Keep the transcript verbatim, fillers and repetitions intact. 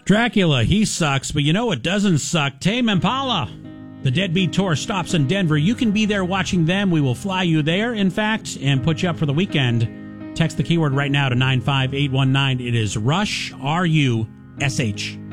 Dracula, he sucks, but you know what doesn't suck? Tame Impala. The Deadbeat Tour stops in Denver. You can be there watching them. We will fly you there, in fact, and put you up for the weekend. Text the keyword right now to nine five eight one nine. It is Rush, R U S H.